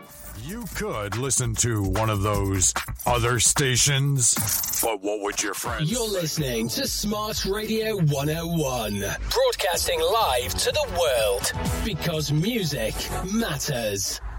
You could listen to one of those other stations, but what would your friends You're listening to Smart Radio 101, broadcasting live to the world, because music matters.